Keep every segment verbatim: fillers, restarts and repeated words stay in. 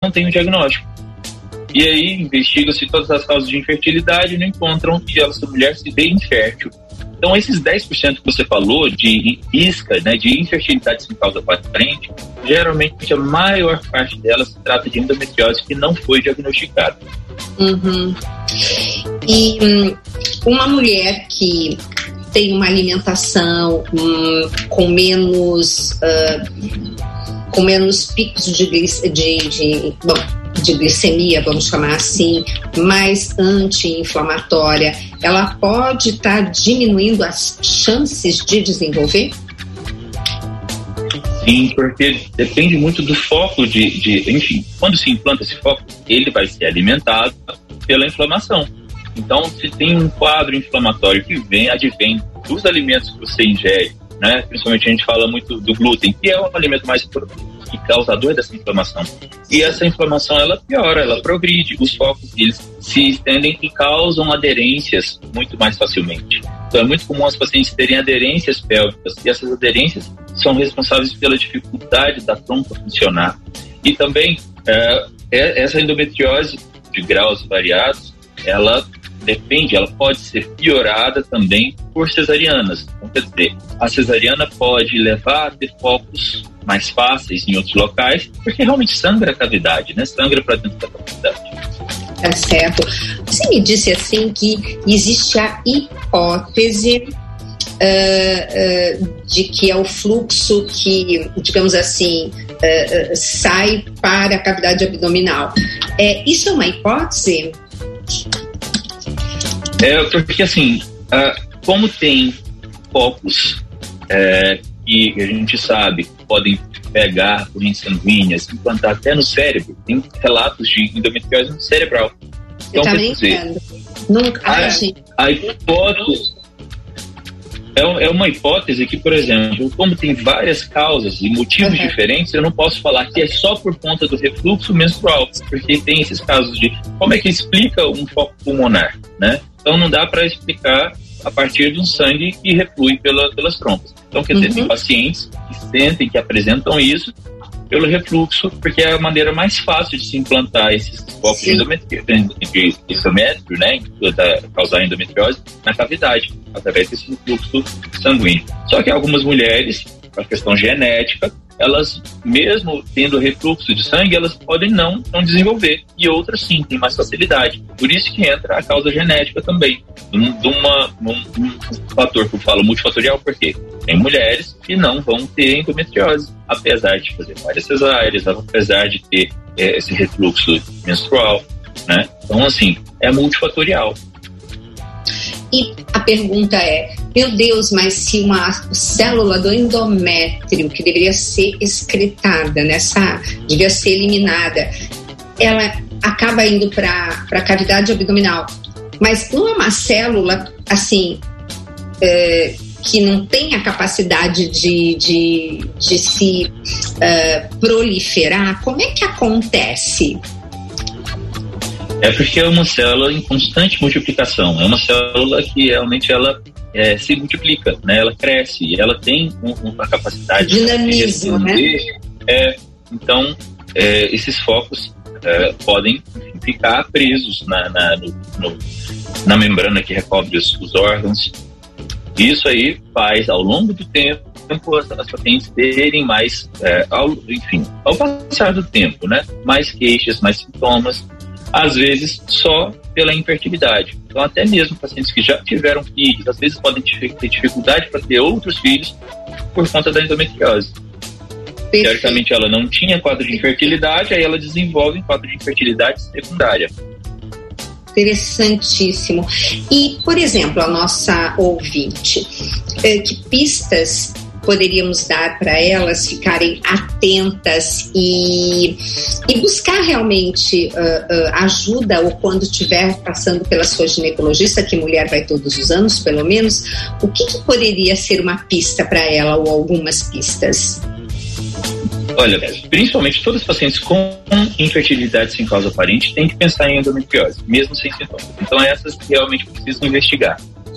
não tem o diagnóstico. E aí investiga-se todas as causas de infertilidade e não encontram que essa mulher se vê infértil. Então esses dez por cento que você falou de isca, né, de infertilidade sem causa aparente, geralmente a maior parte delas se trata de endometriose que não foi diagnosticada. Uhum. E hum, uma mulher que tem uma alimentação hum, com menos uh, com menos picos de, glic- de, de, bom, de glicemia, vamos chamar assim, mais anti-inflamatória, ela pode estar tá diminuindo as chances de desenvolver? Sim, porque depende muito do foco de, de... Enfim, quando se implanta esse foco, ele vai ser alimentado pela inflamação. Então, se tem um quadro inflamatório que vem, advém dos alimentos que você ingere, né? Principalmente a gente fala muito do glúten, que é um alimento mais que causador dessa inflamação. E essa inflamação, ela piora, ela progride. Os focos, eles se estendem e causam aderências muito mais facilmente. Então, é muito comum as pacientes terem aderências pélvicas, e essas aderências são responsáveis pela dificuldade da trompa funcionar. E também, é, essa endometriose de graus variados, ela depende, ela pode ser piorada também por cesarianas. Então, quer dizer, a cesariana pode levar a ter focos mais fáceis em outros locais, porque realmente sangra a cavidade, né? Sangra para dentro da cavidade. Tá certo. Você me disse assim que existe a hipótese uh, uh, de que é o fluxo que, digamos assim, uh, uh, sai para a cavidade abdominal. É, isso é uma hipótese? É, porque assim, uh, como tem focos uh, que a gente sabe que podem pegar correntes sanguíneas, implantar até no cérebro, tem relatos de endometriose cerebral. Então, quer dizer, Nunca, a, ai, gente. a hipótese é, é uma hipótese que, por exemplo, como tem várias causas e motivos uhum. diferentes, eu não posso falar que é só por conta do refluxo menstrual, porque tem esses casos de como é que explica um foco pulmonar, né? Então não dá para explicar a partir de um sangue que reflui pela, pelas trompas. Então, quer dizer, uhum. tem pacientes que sentem, que apresentam isso pelo refluxo, porque é a maneira mais fácil de se implantar esses focos de endometrio, né, da causar endometriose na cavidade, através desse refluxo sanguíneo. Só que algumas mulheres, por questão genética, elas, mesmo tendo refluxo de sangue, elas podem não, não desenvolver, e outras sim, têm mais facilidade. Por isso que entra a causa genética também, de, uma, um, um fator que eu falo multifatorial, porque tem mulheres que não vão ter endometriose, apesar de fazer várias cesáreas, apesar de ter é, esse refluxo menstrual, né? Então, assim, é multifatorial. E a pergunta é, meu Deus, mas se uma célula do endométrio, que deveria ser excretada, nessa, devia ser eliminada, ela acaba indo para a cavidade abdominal, mas não é uma célula, assim, é, que não tem a capacidade de, de, de se uh, proliferar, como é que acontece? É porque é uma célula em constante multiplicação, é uma célula que realmente ela é, se multiplica, né? Ela cresce, ela tem um, uma capacidade dinamismo, de né? É, então, é, esses focos é, podem enfim, ficar presos na, na, no, no, na membrana que recobre os, os órgãos. Isso aí faz, ao longo do tempo, as, as pacientes terem mais, é, ao, enfim, ao passar do tempo, né? Mais queixas, mais sintomas, às vezes só pela infertilidade. Então, até mesmo pacientes que já tiveram filhos, às vezes podem ter dificuldade para ter outros filhos por conta da endometriose. Perfeito. Teoricamente, ela não tinha quadro de infertilidade, aí ela desenvolve um quadro de infertilidade secundária. Interessantíssimo. E, por exemplo, a nossa ouvinte, que pistas poderíamos dar para elas ficarem atentas e, e buscar realmente uh, uh, ajuda, ou quando estiver passando pela sua ginecologista, que mulher vai todos os anos, pelo menos, o que, que poderia ser uma pista para ela, ou algumas pistas? Olha, principalmente todas as pacientes com infertilidade sem causa aparente têm que pensar em endometriose, mesmo sem sintomas. Então essas realmente precisam investigar.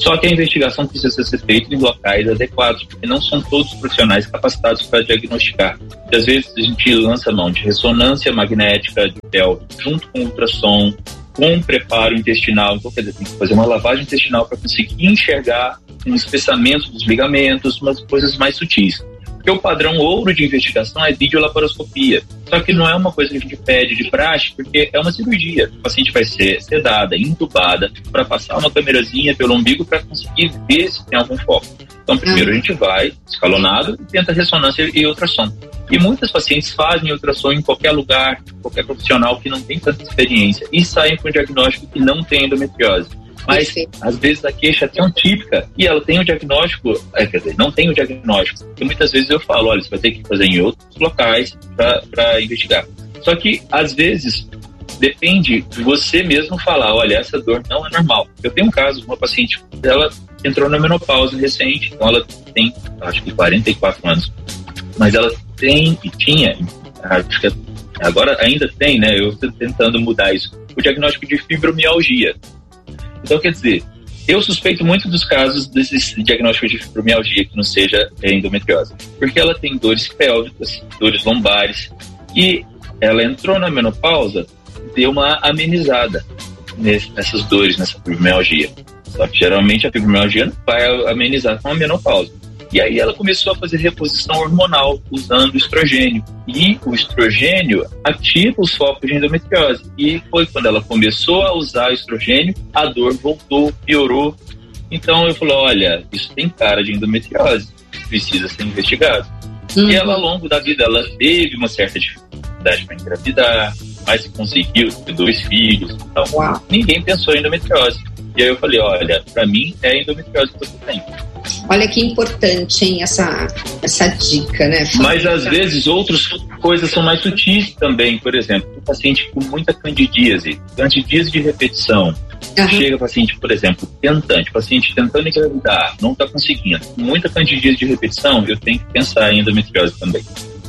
Só que a investigação precisa ser feita em locais adequados, porque não são todos os profissionais capacitados para diagnosticar. E às vezes a gente lança mão de ressonância magnética de pele junto com ultrassom, com preparo intestinal. Então, quer dizer, tem que fazer uma lavagem intestinal para conseguir enxergar um espessamento dos ligamentos, umas coisas mais sutis. Porque o padrão ouro de investigação é videolaparoscopia. Só que não é uma coisa que a gente pede de praxe, porque é uma cirurgia. O paciente vai ser sedada, entubada, para passar uma câmerazinha pelo umbigo para conseguir ver se tem algum foco. Então, primeiro a gente vai escalonado e tenta ressonância e ultrassom. E muitas pacientes fazem ultrassom em qualquer lugar, qualquer profissional que não tem tanta experiência e saem com o diagnóstico que não tem endometriose. Mas, Sim. às vezes, a queixa é tão típica e ela tem o diagnóstico, é, quer dizer, não tem o diagnóstico. E muitas vezes eu falo, olha, você vai ter que fazer em outros locais para investigar. Só que, às vezes, depende de você mesmo falar, olha, essa dor não é normal. Eu tenho um caso, uma paciente, ela entrou na menopausa recente, então ela tem, acho que quarenta e quatro anos. Mas ela tem e tinha, acho que agora ainda tem, né? Eu estou tentando mudar isso, o diagnóstico de fibromialgia. Então, quer dizer, eu suspeito muito dos casos desses diagnósticos de fibromialgia que não seja endometriose, porque ela tem dores pélvicas, dores lombares, e ela entrou na menopausa, deu uma amenizada nessas dores, nessa fibromialgia. Só que geralmente a fibromialgia não vai amenizar com a menopausa. E aí ela começou a fazer reposição hormonal usando estrogênio. E o estrogênio ativa os focos de endometriose. E foi quando ela começou a usar estrogênio, a dor voltou, piorou. Então eu falei, olha, isso tem cara de endometriose, precisa ser investigado. Uhum. E ela, ao longo da vida, ela teve uma certa dificuldade para engravidar, mas conseguiu ter dois filhos. Então, Uau. Ninguém pensou em endometriose. E aí eu falei, olha, para mim é endometriose que você tem. Olha que importante, hein, essa, essa dica, né? Mas às vezes outras coisas são mais sutis também. Por exemplo, um paciente com muita candidíase, candidíase de repetição. Uhum. Chega paciente, por exemplo, tentante, paciente tentando engravidar, não está conseguindo. Muita candidíase de repetição, eu tenho que pensar em endometriose também.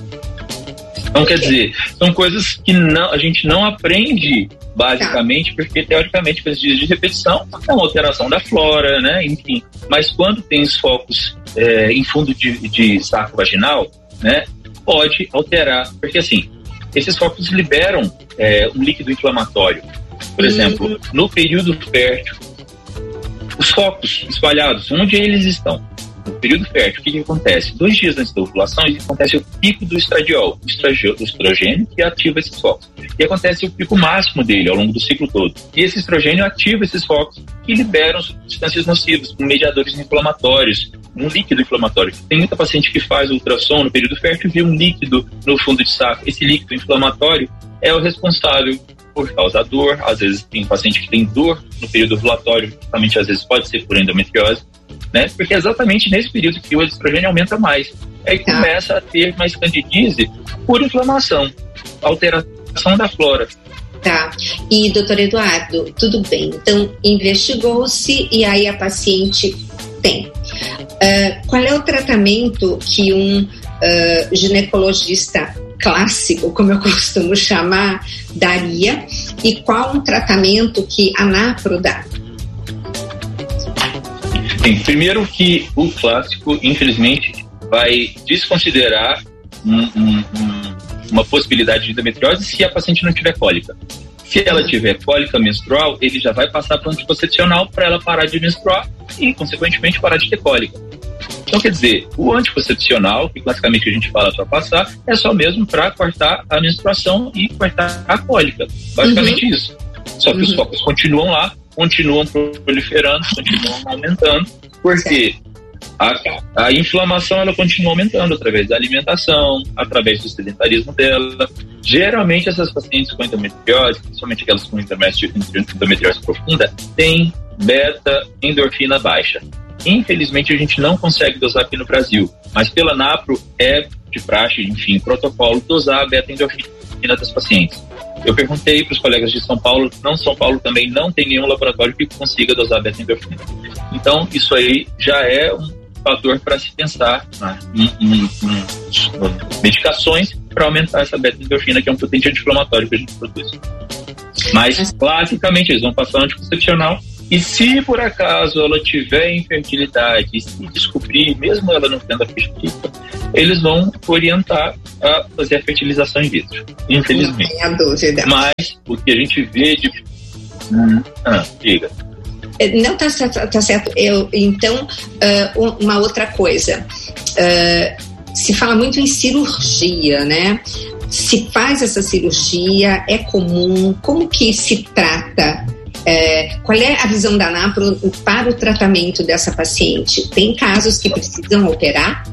Então, quer dizer, são coisas que não, a gente não aprende basicamente, tá. porque teoricamente com esses dias de repetição é uma alteração da flora, né? Enfim. Mas quando tem os focos é, em fundo de, de saco vaginal, né? Pode alterar, porque assim, esses focos liberam é, um líquido inflamatório. Por exemplo, uhum. no período fértil, os focos espalhados, onde eles estão? No período fértil, o que, que acontece? Dois dias antes da ovulação, acontece o pico do estradiol, o estrogênio que ativa esses focos. E acontece o pico máximo dele ao longo do ciclo todo. E esse estrogênio ativa esses focos que liberam substâncias nocivas, com mediadores inflamatórios, um líquido inflamatório. Tem muita paciente que faz ultrassom no período fértil e vê um líquido no fundo de saco. Esse líquido inflamatório é o responsável por causar dor. Às vezes tem paciente que tem dor no período ovulatório, justamente às vezes pode ser por endometriose. Né? Porque é exatamente nesse período que o estrogênio aumenta mais. Aí tá. começa a ter mais candidíase por inflamação, alteração da flora. Tá. E, doutor Eduardo, tudo bem. Então, investigou-se e aí a paciente tem. Uh, qual é o tratamento que um uh, ginecologista clássico, como eu costumo chamar, daria? E qual um tratamento que a NAPRO dá? Bem, primeiro que o clássico, infelizmente, vai desconsiderar um, um, um, uma possibilidade de endometriose se a paciente não tiver cólica. Se ela tiver cólica menstrual, ele já vai passar para o anticoncepcional para ela parar de menstruar e, consequentemente, parar de ter cólica. Então, quer dizer, o anticoncepcional, que classicamente a gente fala para passar, é só mesmo para cortar a menstruação e cortar a cólica. Basicamente uhum. isso. Só que uhum. os focos continuam lá, continuam proliferando, continuam aumentando, porque a, a inflamação ela continua aumentando através da alimentação, através do sedentarismo dela. Geralmente essas pacientes com endometriose, principalmente aquelas com endometriose profunda, têm beta-endorfina baixa. Infelizmente a gente não consegue dosar aqui no Brasil, mas pela NAPRO é de praxe, enfim, protocolo, dosar a beta-endorfina das pacientes. Eu perguntei para os colegas de São Paulo, não São Paulo também não tem nenhum laboratório que consiga dosar beta-endorfina. Então, isso aí já é um fator para se pensar né, em, em, em medicações para aumentar essa beta-endorfina, que é um potente anti-inflamatório que a gente produz. Mas, classicamente, eles vão passar anticoncepcional E se por acaso ela tiver infertilidade e se descobrir, mesmo ela não tendo a fertilidade, eles vão orientar a fazer a fertilização in vitro, infelizmente. Não tenha dúvida. Mas o que a gente vê de... Hum, ah, diga. Não, tá, tá, tá certo. Eu, então, uh, uma outra coisa. Uh, se fala muito em cirurgia, né? Se faz essa cirurgia, é comum? Como que se trata? É, qual é a visão da NAPRO para o tratamento dessa paciente? Tem casos que precisam operar?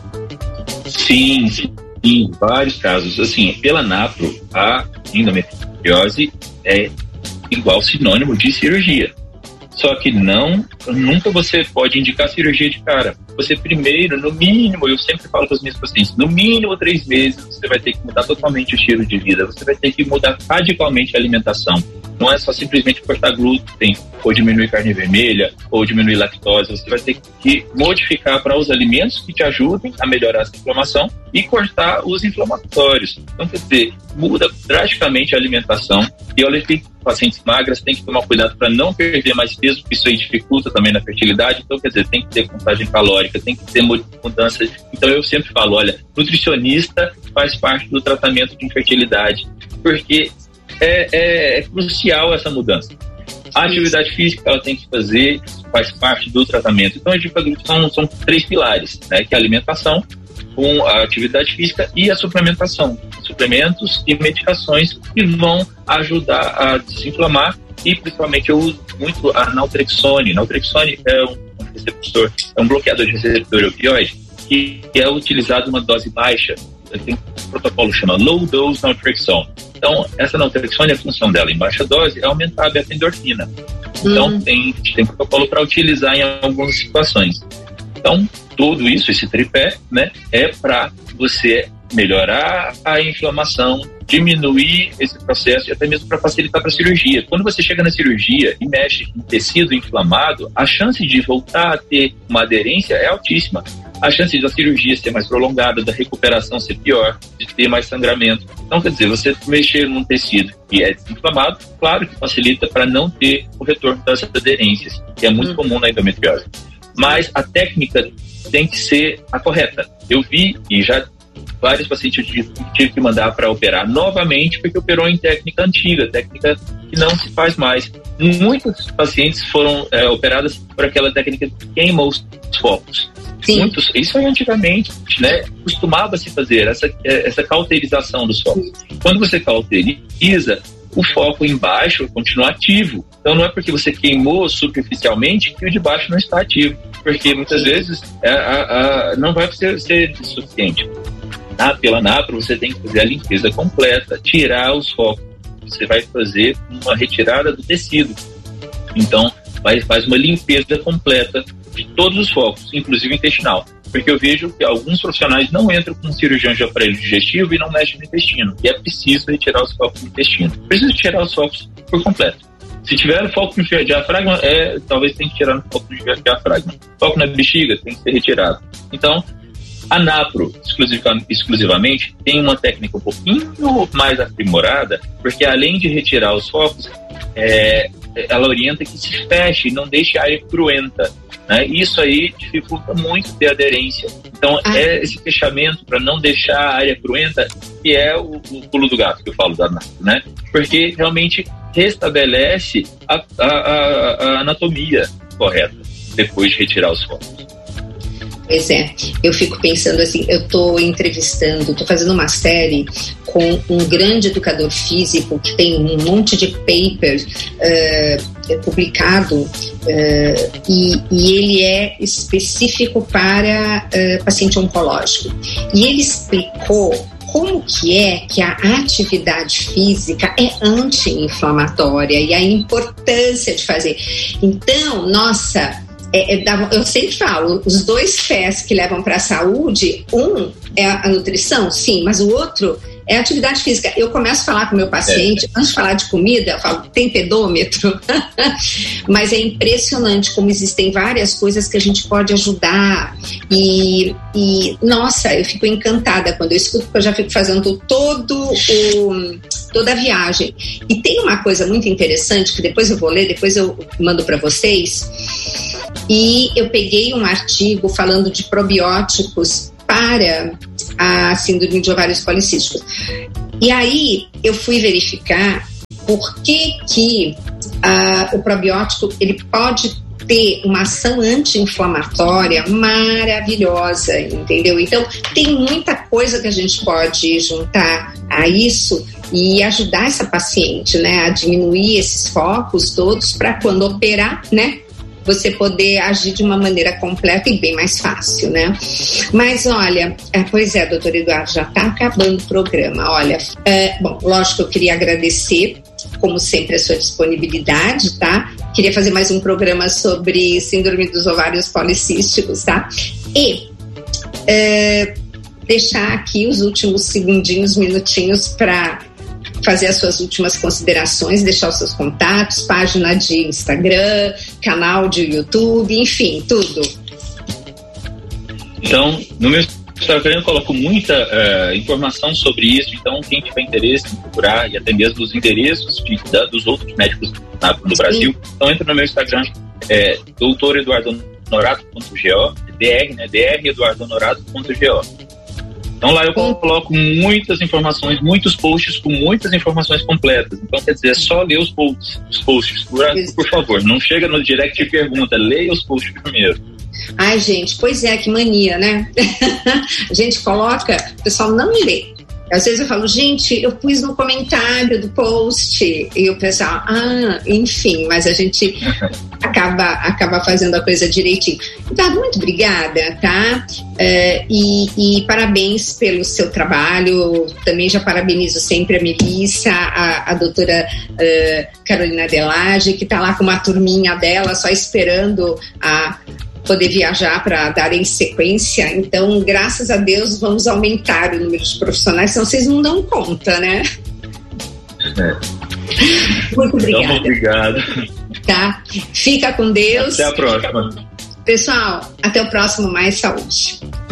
Sim, sim, vários casos. Assim, pela NAPRO, a endometriose é igual sinônimo de cirurgia. Só que não, nunca você pode indicar cirurgia de cara. Você primeiro, no mínimo, eu sempre falo para os meus pacientes, no mínimo três meses você vai ter que mudar totalmente o estilo de vida, você vai ter que mudar radicalmente a alimentação. Não é só simplesmente cortar glúten, ou diminuir carne vermelha, ou diminuir lactose. Você vai ter que modificar para os alimentos que te ajudem a melhorar essa inflamação e cortar os inflamatórios. Então, quer dizer, muda drasticamente a alimentação. E olha que pacientes magras têm que tomar cuidado para não perder mais peso, porque isso aí dificulta também na fertilidade. Então, quer dizer, tem que ter contagem calórica, tem que ter mudança. Então, eu sempre falo, olha, nutricionista faz parte do tratamento de infertilidade, porque É, é, é crucial essa mudança. A atividade física ela tem que fazer, faz parte do tratamento. Então, a gente são, são três pilares, né? Que é a alimentação, com a atividade física e a suplementação. Suplementos e medicações que vão ajudar a desinflamar e, principalmente, eu uso muito a naltrexone. Naltrexone é um receptor, é um bloqueador de receptor opioide que é utilizado em uma dose baixa. Tem um protocolo que chama Low Dose Naltrexone. Então, essa naltrexone, a função dela em baixa dose é aumentar a beta-endorfina. Então, hum. tem, tem protocolo para utilizar em algumas situações. Então, tudo isso, esse tripé, né, é para você melhorar a inflamação, diminuir esse processo e até mesmo para facilitar para a cirurgia. Quando você chega na cirurgia e mexe em tecido inflamado, a chance de voltar a ter uma aderência é altíssima. A chance da cirurgia ser mais prolongada, da recuperação ser pior, de ter mais sangramento. Então, quer dizer, você mexer num tecido que é desinflamado, claro que facilita para não ter o retorno das aderências, que é muito hum. comum na endometriose. Mas a técnica tem que ser a correta. Eu vi e já vários pacientes eu tive, tive que mandar para operar novamente porque operou em técnica antiga, técnica que não se faz mais. Muitos pacientes foram é, operadas por aquela técnica que queima os focos. Sim. Muitos, isso aí antigamente, né, costumava se fazer essa, essa cauterização dos focos. Quando você cauteriza, o foco embaixo continua ativo. Então não é porque você queimou superficialmente que o de baixo não está ativo, porque muitas vezes é, a, a, não vai ser, ser suficiente. Ah, pela NAPRO você tem que fazer a limpeza completa, tirar os focos. Você vai fazer uma retirada do tecido. Então vai, faz uma limpeza completa de todos os focos, inclusive intestinal. Porque eu vejo que alguns profissionais não entram com cirurgião de aparelho digestivo e não mexem no intestino. E é preciso retirar os focos do intestino. Precisa tirar os focos por completo. Se tiver foco no diafragma, é, talvez tenha que tirar no foco no diafragma. Foco na bexiga tem que ser retirado. Então, a NAPRO, exclusiva, exclusivamente, tem uma técnica um pouquinho mais aprimorada, porque além de retirar os focos, é, ela orienta que se feche e não deixe área cruenta. Né? Isso aí dificulta muito ter aderência. Então, ah. é esse fechamento para não deixar a área cruenta que é o, o pulo do gato que eu falo da NAPRO, né? Porque realmente restabelece a, a, a, a anatomia correta depois de retirar os focos. Pois é, eu fico pensando assim, eu estou entrevistando, estou fazendo uma série com um grande educador físico que tem um monte de paper uh, publicado uh, e, e ele é específico para uh, paciente oncológico. E ele explicou como que é que a atividade física é anti-inflamatória e a importância de fazer. Então, nossa... É, é, eu sempre falo, os dois pés que levam para a saúde, um é a nutrição, sim, mas o outro é a atividade física. Eu começo a falar com o meu paciente, é. antes de falar de comida, eu falo, tem pedômetro? Mas é impressionante como existem várias coisas que a gente pode ajudar. E, e nossa, eu fico encantada quando eu escuto, porque eu já fico fazendo todo o... toda a viagem. E tem uma coisa muito interessante que depois eu vou ler, depois eu mando para vocês. E eu peguei um artigo falando de probióticos para a síndrome de ovários policísticos. E aí eu fui verificar por que que uh, o probiótico ele pode ter uma ação anti-inflamatória maravilhosa, entendeu? Então, tem muita coisa que a gente pode juntar a isso e ajudar essa paciente, né, a diminuir esses focos todos para quando operar, né, você poder agir de uma maneira completa e bem mais fácil, né? Mas olha, é, pois é, doutor Eduardo, já está acabando o programa. Olha, é, bom, lógico, eu queria agradecer, como sempre, a sua disponibilidade, tá? Queria fazer mais um programa sobre síndrome dos ovários policísticos, tá? E é, deixar aqui os últimos segundinhos, minutinhos para fazer as suas últimas considerações, deixar os seus contatos, página de Instagram, canal de YouTube, enfim, tudo. Então, no meu Instagram eu coloco muita uh, informação sobre isso, então quem tiver interesse em procurar, e até mesmo os endereços de, da, dos outros médicos na, do Brasil, Sim. então entra no meu Instagram, é doutor Eduardo Honorato ponto go, dr, né, dr Eduardo Honorato ponto go. Então lá eu coloco muitas informações, muitos posts com muitas informações completas. Então, quer dizer, é só ler os posts, os posts por, por favor. Não chega no direct e pergunta, leia os posts primeiro. Ai, gente, pois é, que mania, né? A gente coloca, o pessoal não lê. Às vezes eu falo, gente, eu pus no comentário do post, e o pessoal, ah, enfim, mas a gente acaba, acaba fazendo a coisa direitinho. Então, muito obrigada, tá? Uh, e, e parabéns pelo seu trabalho. Também já parabenizo sempre a Melissa, a, a doutora uh, Carolina Delage, que tá lá com uma turminha dela, só esperando a poder viajar para darem sequência. Então, graças a Deus, vamos aumentar o número de profissionais, senão vocês não dão conta, né? É. Muito obrigada. Então, obrigado. Tá? Fica com Deus. Até a próxima. Pessoal, até o próximo Mais Saúde.